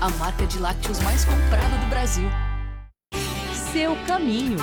a marca de lácteos mais comprada do Brasil. Seu caminho.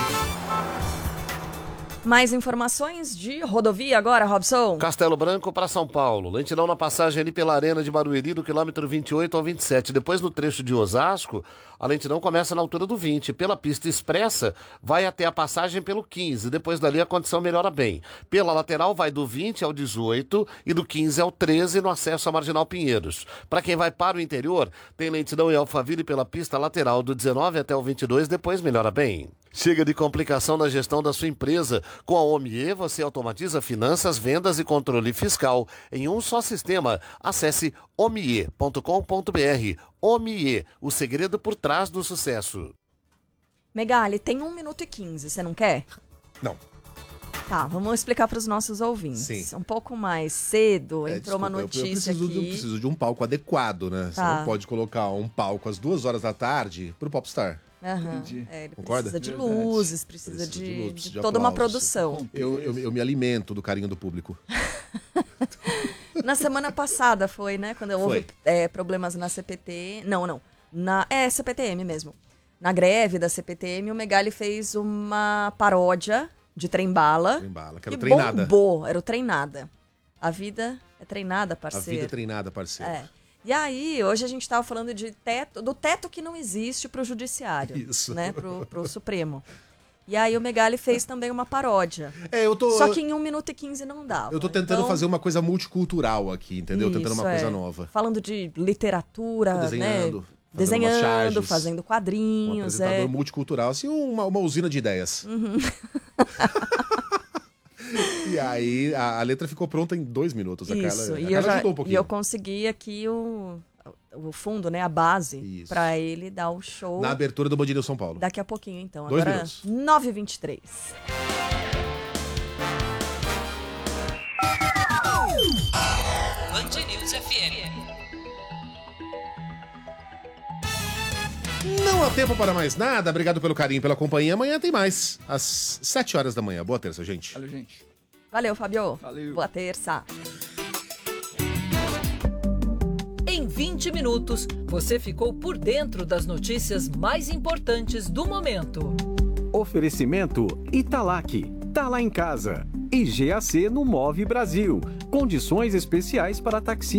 Mais informações de rodovia agora, Robson? Castelo Branco para São Paulo. Lentidão na passagem ali pela Arena de Barueri, do quilômetro 28 ao 27. Depois, no trecho de Osasco, a lentidão começa na altura do 20. Pela pista expressa, vai até a passagem pelo 15. Depois dali, a condição melhora bem. Pela lateral, vai do 20 ao 18 e do 15 ao 13 no acesso à Marginal Pinheiros. Para quem vai para o interior, tem lentidão em Alphaville pela pista lateral do 19 até o 22. Depois melhora bem. Chega de complicação na gestão da sua empresa. Com a Omie, você automatiza finanças, vendas e controle fiscal em um só sistema. Acesse omie.com.br. Omie, o segredo por trás do sucesso. Megali, tem 1 minuto e 15, você não quer? Não. Tá, vamos explicar para os nossos ouvintes. Sim. Um pouco mais cedo, entrou uma notícia eu aqui. preciso de um palco adequado, né? Você Tá. não pode colocar um palco às 2 horas da tarde pro Popstar. Aham. Ele Concorda? precisa de luzes, precisa de luzes, de toda uma aplausos. produção. Eu me alimento do carinho do público. Na semana passada foi, né? Quando houve problemas na CPT. Não. CPTM mesmo. Na greve da CPTM, o Megali fez uma paródia de Trem-Bala. Trem-Bala, que era o e Treinada. bombou, era o Treinada. A vida é treinada, A parceiro. vida é treinada, parceiro. É. E aí, hoje a gente estava falando de do teto que não existe pro judiciário. Isso. Né? Pro Supremo. E aí o Megali fez também uma paródia. Eu tô... Só que em 1 minuto e 15 não dava. Eu tô tentando fazer uma coisa multicultural aqui, entendeu? Tentando uma coisa nova. Falando de literatura, Desenhando, né? fazendo umas charges, fazendo um quadrinhos. apresentador multicultural, assim, uma usina de ideias. Uhum. E aí, a letra ficou pronta em 2 minutos. Isso, A Carla ajudou um pouquinho. E eu consegui aqui o fundo, né? A base, pra ele dar o show. Na abertura do Band News São Paulo. Daqui a pouquinho, então. 2 Agora, minutos. 9h23. Band News FM. Não há tempo para mais nada. Obrigado pelo carinho, pela companhia. Amanhã tem mais, às 7 horas da manhã. Boa terça, gente. Valeu, gente. Valeu, Fabio. Valeu. Boa terça. Em 20 minutos, você ficou por dentro das notícias mais importantes do momento. Oferecimento Italac. Tá lá em casa. E GAC no Move Brasil. Condições especiais para taxistas.